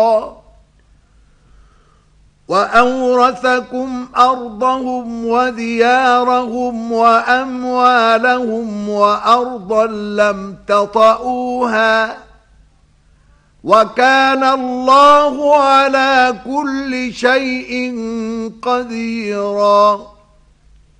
وأورثكم أرضهم وديارهم وأموالهم وأرضا لم تطئوها وكان الله على كل شيء قديرا.